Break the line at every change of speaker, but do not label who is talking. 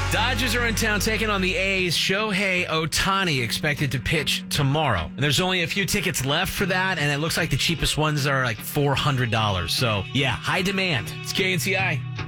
Dodgers are in town taking on the A's. Shohei Ohtani expected to pitch tomorrow. And there's only a few tickets left for that, and it looks like the cheapest ones are like $400. So, yeah, high demand. It's KNCI.